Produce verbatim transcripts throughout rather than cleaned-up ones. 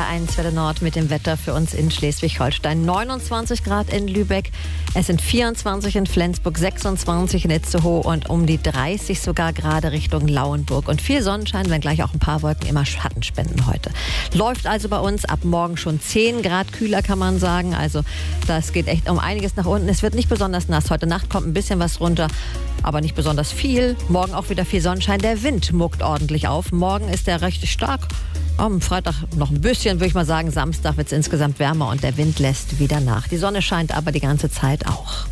R eins Welle Nord mit dem Wetter für uns in Schleswig-Holstein. neunundzwanzig Grad in Lübeck, es sind vierundzwanzig in Flensburg, sechsundzwanzig in Itzehoe und um die dreißig sogar gerade Richtung Lauenburg. Und viel Sonnenschein, wenngleich auch ein paar Wolken immer Schatten spenden heute. Läuft also bei uns ab morgen schon zehn Grad kühler, kann man sagen. Also das geht echt um einiges nach unten. Es wird nicht besonders nass. Heute Nacht kommt ein bisschen was runter, aber nicht besonders viel. Morgen auch wieder viel Sonnenschein. Der Wind muckt ordentlich auf. Morgen ist der recht stark. Am Freitag noch ein bisschen, würde ich mal sagen. Samstag wird es insgesamt wärmer und der Wind lässt wieder nach. Die Sonne scheint aber die ganze Zeit auch.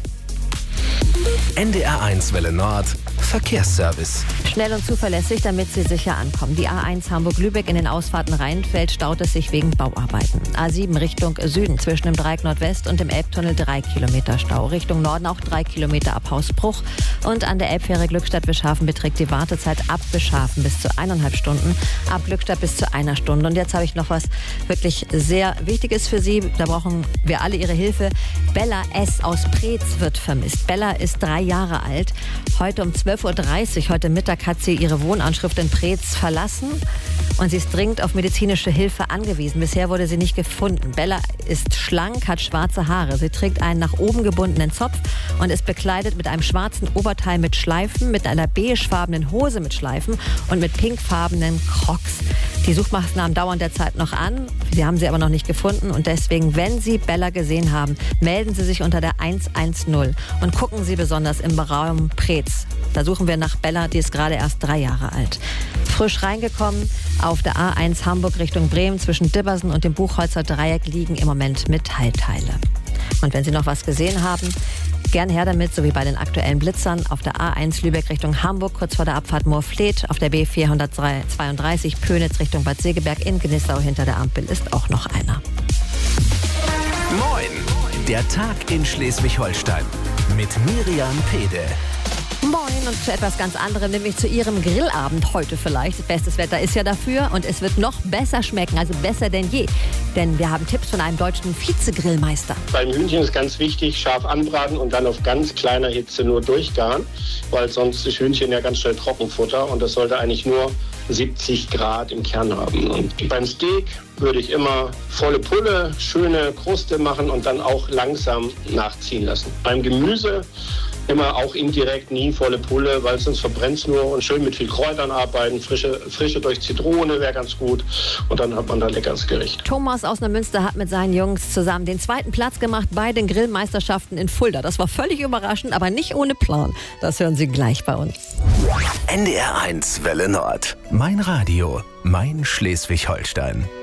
N D R eins Welle Nord Verkehrsservice. Schnell und zuverlässig, damit Sie sicher ankommen. Die A eins Hamburg-Lübeck in den Ausfahrten Rheinfeld staut es sich wegen Bauarbeiten. A sieben Richtung Süden zwischen dem Dreieck Nordwest und dem Elbtunnel drei Kilometer Stau. Richtung Norden auch drei Kilometer ab Hausbruch. Und an der Elbfähre Glückstadt-Bischhafen beträgt die Wartezeit ab Bischhafen bis zu eineinhalb Stunden, ab Glückstadt bis zu einer Stunde. Und jetzt habe ich noch was wirklich sehr Wichtiges für Sie. Da brauchen wir alle Ihre Hilfe. Bella S. aus Preetz wird vermisst. Bella ist drei Jahre alt. Heute um zwölf Uhr dreißig, heute Mittag, hat sie ihre Wohnanschrift in Preetz verlassen und sie ist dringend auf medizinische Hilfe angewiesen. Bisher wurde sie nicht gefunden. Bella ist schlank, hat schwarze Haare. Sie trägt einen nach oben gebundenen Zopf und ist bekleidet mit einem schwarzen Oberteil mit Schleifen, mit einer beigefarbenen Hose mit Schleifen und mit pinkfarbenen Crocs. Die Suchmaßnahmen dauern derzeit noch an. Sie haben sie aber noch nicht gefunden und deswegen, wenn Sie Bella gesehen haben, melden Sie sich unter der hundertzehn und gucken Sie besonders im Raum Preetz. Da suchen wir nach Bella, die ist gerade erst drei Jahre alt. Frisch reingekommen auf der A eins Hamburg Richtung Bremen zwischen Dibbersen und dem Buchholzer Dreieck liegen im Moment Metallteile. Und wenn Sie noch was gesehen haben, gern her damit, so wie bei den aktuellen Blitzern auf der A eins Lübeck Richtung Hamburg, kurz vor der Abfahrt Moorfleet, auf der B vierhundertzweiunddreißig Pönitz Richtung Bad Segeberg, in Gnissau hinter der Ampel ist auch noch einer. Moin, der Tag in Schleswig-Holstein mit Miriam Pede. Moin und zu etwas ganz anderem, nämlich zu Ihrem Grillabend heute vielleicht. Bestes Wetter ist ja dafür und es wird noch besser schmecken, also besser denn je. Denn wir haben Tipps von einem deutschen Vize-Grillmeister. Beim Hühnchen ist ganz wichtig, scharf anbraten und dann auf ganz kleiner Hitze nur durchgaren, weil sonst ist Hühnchen ja ganz schnell Trockenfutter und das sollte eigentlich nur siebzig Grad im Kern haben. Und beim Steak würde ich immer volle Pulle, schöne Kruste machen und dann auch langsam nachziehen lassen. Beim Gemüse immer auch indirekt, nie volle Pulle, weil sonst verbrennt es nur und schön mit viel Kräutern arbeiten. Frische, frische durch Zitrone wäre ganz gut und dann hat man da leckeres Gericht. Thomas aus Neumünster hat mit seinen Jungs zusammen den zweiten Platz gemacht bei den Grillmeisterschaften in Fulda. Das war völlig überraschend, aber nicht ohne Plan. Das hören Sie gleich bei uns. N D R eins Welle Nord. Mein Radio, mein Schleswig-Holstein.